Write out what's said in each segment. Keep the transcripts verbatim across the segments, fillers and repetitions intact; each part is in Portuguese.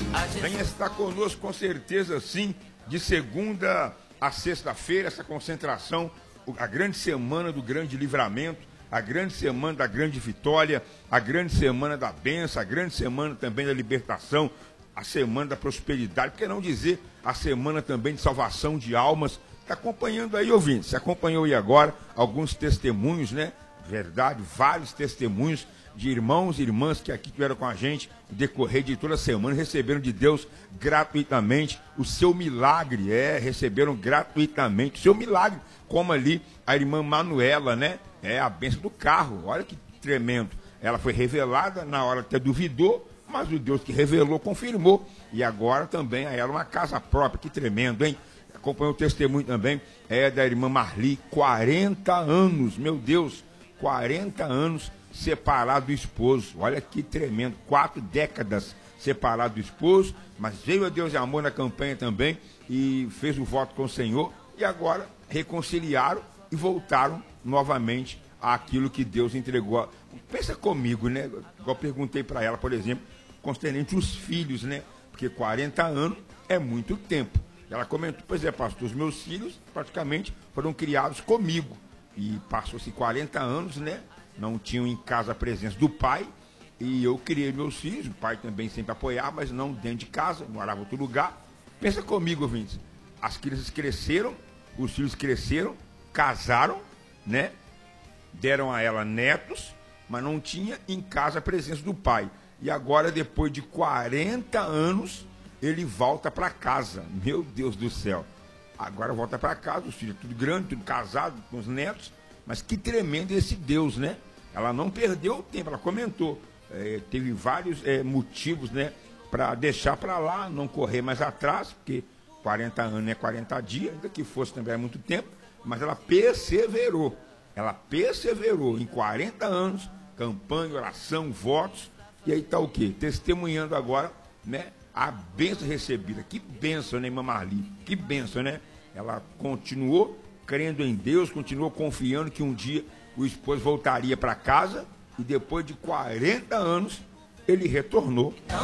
Venha estar conosco com certeza sim, de segunda a sexta-feira, essa concentração, a grande semana do grande livramento, a grande semana da grande vitória, a grande semana da bênção, a grande semana também da libertação, a semana da prosperidade, por que não dizer a semana também de salvação de almas. Está acompanhando aí, ouvintes? Você acompanhou aí agora alguns testemunhos, né? Verdade, vários testemunhos de irmãos e irmãs que aqui estiveram com a gente no decorrer de toda a semana, receberam de Deus gratuitamente o seu milagre, é, receberam gratuitamente o seu milagre, como ali a irmã Manuela, né? É a bênção do carro, olha que tremendo. Ela foi revelada na hora que duvidou, mas o Deus que revelou confirmou, e agora também a ela uma casa própria, que tremendo, hein? Acompanhou o testemunho também, é da irmã Marli, quarenta anos, meu Deus, quarenta anos separado do esposo, olha que tremendo, quatro décadas separado do esposo, mas veio a Deus de amor na campanha também, e fez o voto com o Senhor, e agora reconciliaram e voltaram novamente àquilo que Deus entregou. Pensa comigo, né? Eu perguntei para ela, por exemplo, concernente os filhos, né? Porque quarenta anos é muito tempo. Ela comentou, pois é, pastor, os meus filhos praticamente foram criados comigo. E passou-se quarenta anos, né? Não tinham em casa a presença do pai. E eu criei meus filhos, o pai também sempre apoiava, mas não dentro de casa, morava em outro lugar. Pensa comigo, ouvintes. As crianças cresceram, os filhos cresceram, casaram, né? Deram a ela netos, mas não tinha em casa a presença do pai. E agora, depois de quarenta anos, ele volta para casa. Meu Deus do céu. Agora volta para casa, os filhos tudo grande, tudo casado, com os netos. Mas que tremendo esse Deus, né? Ela não perdeu o tempo, ela comentou. É, teve vários é, motivos, né? Para deixar para lá, não correr mais atrás, porque quarenta anos é quarenta dias, ainda que fosse também é muito tempo. Mas ela perseverou. Ela perseverou em quarenta anos, campanha, oração, votos. E aí está o quê? Testemunhando agora, né? A bênção recebida. Que bênção, né, irmã Marli? Que bênção, né? Ela continuou crendo em Deus, continuou confiando que um dia o esposo voltaria para casa, e depois de quarenta anos ele retornou. Então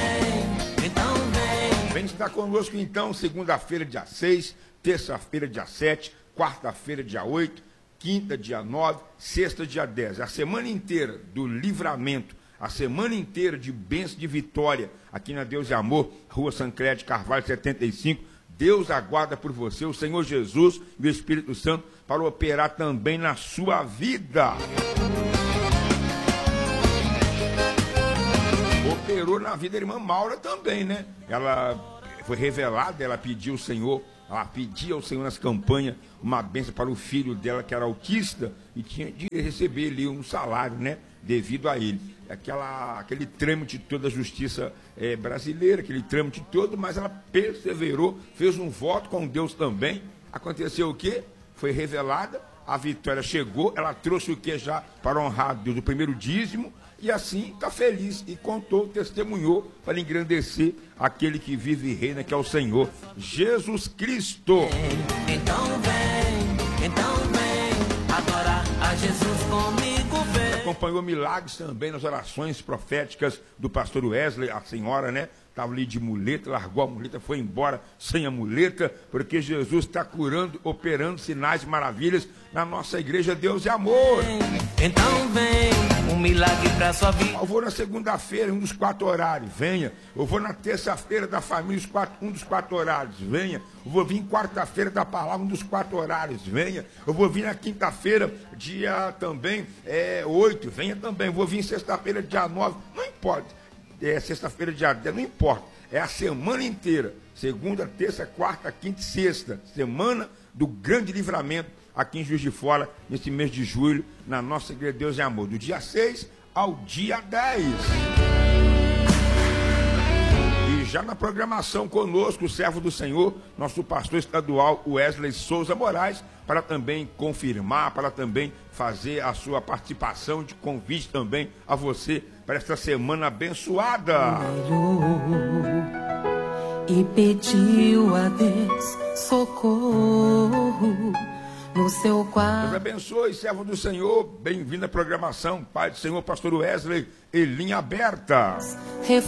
vem, então vem. Vem estar conosco então, segunda-feira, dia seis, terça-feira, dia sete, quarta-feira, dia oito, quinta, dia nove, sexta, dia dez. A semana inteira do livramento, a semana inteira de bênção, de vitória, aqui na Deus e Amor, Rua Sancler de Carvalho setenta e cinco. Deus aguarda por você, o Senhor Jesus e o Espírito Santo, para operar também na sua vida. Operou na vida da irmã Maura também, né? Ela foi revelada, ela pediu ao Senhor, ela pedia ao Senhor nas campanhas uma bênção para o filho dela, que era autista, e tinha de receber ali um salário, né? Devido a ele. Aquela, aquele trâmite todo da justiça é, brasileira, aquele trâmite todo, mas ela perseverou, fez um voto com Deus também. Aconteceu o quê? Foi revelada, a vitória chegou, ela trouxe o que já para honrar Deus, o primeiro dízimo, e assim está feliz, e contou, testemunhou, para engrandecer aquele que vive e reina, que é o Senhor Jesus Cristo. Então vem, então vem, adorar a Jesus comigo. Acompanhou milagres também nas orações proféticas do pastor Wesley, a senhora, né? Estava ali de muleta, largou a muleta, foi embora sem a muleta, porque Jesus está curando, operando sinais e maravilhas na nossa igreja Deus e Amor. Então vem, um milagre para sua vida. Eu vou na segunda-feira, um dos quatro horários, venha. Eu vou na terça-feira da família, os quatro, um dos quatro horários, venha. Eu vou vir quarta-feira da palavra, um dos quatro horários, venha. Eu vou vir na quinta-feira, dia também é, oito, venha também. Eu vou vir sexta-feira, dia nove, não importa. É sexta-feira, dia dez, não importa. É a semana inteira. Segunda, terça, quarta, quinta e sexta. Semana do grande livramento aqui em Juiz de Fora, nesse mês de julho, na nossa igreja Deus e Amor. Do dia seis ao dia dez. E já na programação conosco, o servo do Senhor, nosso pastor estadual Wesley Souza Moraes, para também confirmar, para também fazer a sua participação, de convite também a você para esta semana abençoada. E pediu a Deus socorro no seu quarto. Deus abençoe, servo do Senhor, bem-vindo à programação, Pai do Senhor, pastor Wesley, em linha aberta.